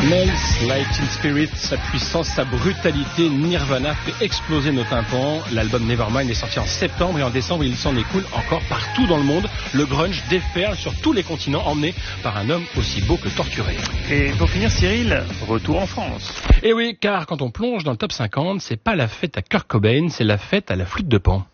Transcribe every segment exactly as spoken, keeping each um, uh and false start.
Smells Like Teen Spirit, sa puissance, sa brutalité, Nirvana fait exploser nos tympans. L'album Nevermind est sorti en septembre et en décembre il s'en écoule encore partout dans le monde. Le grunge déferle sur tous les continents, emmené par un homme aussi beau que torturé. Et pour finir, Cyril, retour en France. Et oui, car quand on plonge dans le top cinquante, c'est pas la fête à Kurt Cobain, c'est la fête à la flûte de Pan.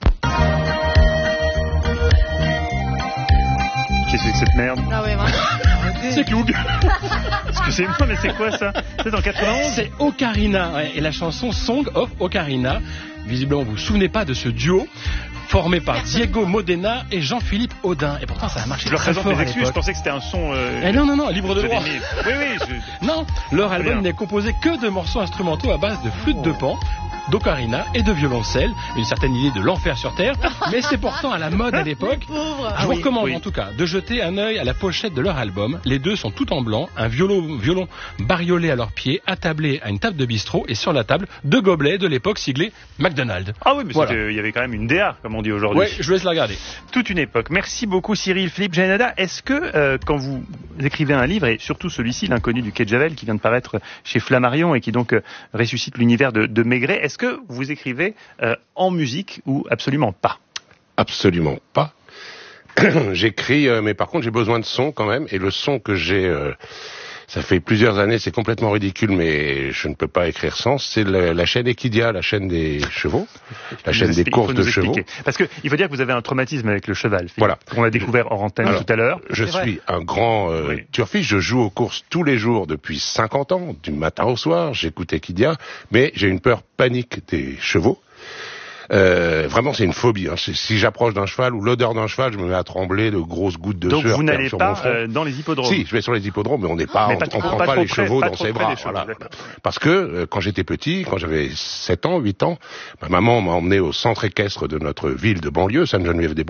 Qu'est-ce que c'est que cette merde? Ah ouais, vraiment. C'est Cloug. Excusez-moi, mais c'est quoi ça? C'est en quatre-vingt-onze? C'est Ocarina, ouais, et la chanson Song of Ocarina. Visiblement, vous vous souvenez pas de ce duo formé par Diego Modena et Jean-Philippe Audin. Et pourtant, ça a marché Je leur très présente fort mes à excuses, je l'époque. pensais que c'était un son... Euh, Eh non, non, non, libre de droit. Oui, oui, je... Non, leur album bien. n'est composé que de morceaux instrumentaux à base de flûte Oh. de pan, d'ocarina et de violoncelle. Une certaine idée de l'enfer sur Terre, mais c'est pourtant à la mode à l'époque. Pauvre. Je vous oui, recommande oui. en tout cas de jeter un œil à la pochette de leur album. Les deux sont tout en blanc, un violon, violon bariolé à leurs pieds, attablé à une table de bistrot et sur la table, deux gobelets de l'époque siglés McDonald's. Ah oui, mais Voilà. c'était- il y avait quand même une D A, comme on dit aujourd'hui. Ouais, je vous laisse la regarder. Toute une époque. Merci beaucoup Cyril. Philippe Janada, est-ce que euh, quand vous écrivez un livre, et surtout celui-ci, L'inconnu du quai de Javel, qui vient de paraître chez Flammarion et qui donc euh, ressuscite l'univers de, de Maigret, est-ce que vous écrivez euh, en musique ou absolument pas? Absolument pas. J'écris, euh, mais par contre j'ai besoin de son quand même, et le son que j'ai, euh, ça fait plusieurs années, c'est complètement ridicule, mais je ne peux pas écrire sans, c'est la, la chaîne Equidia, la chaîne des chevaux, la chaîne Nous des expli- courses il faut de nous chevaux. expliquer. Parce que il faut dire que vous avez un traumatisme avec le cheval, Philippe. Voilà. On l'a découvert hors antenne Alors, tout à l'heure. Je C'est vrai. suis un grand euh, Oui. turfiste, je joue aux courses tous les jours depuis cinquante ans, du matin au soir, j'écoute Equidia, mais j'ai une peur panique des chevaux. Euh, vraiment, c'est une phobie. Hein. C'est- Si j'approche d'un cheval ou l'odeur d'un cheval, je me mets à trembler, de grosses gouttes de Donc sueur vous perdent n'allez sur pas mon front. euh, dans les hippodromes. Si, je vais sur les hippodromes, mais on n'est pas, Mais on, pas on trop- prend pas pas, trop les près- chevaux pas dans trop ses près bras. des chevaux, Voilà. d'accord. Parce que euh, quand j'étais petit, quand j'avais sept ans, huit ans, ma maman m'a emmené au centre équestre de notre ville de banlieue, Sainte-Geneviève-des-Bois.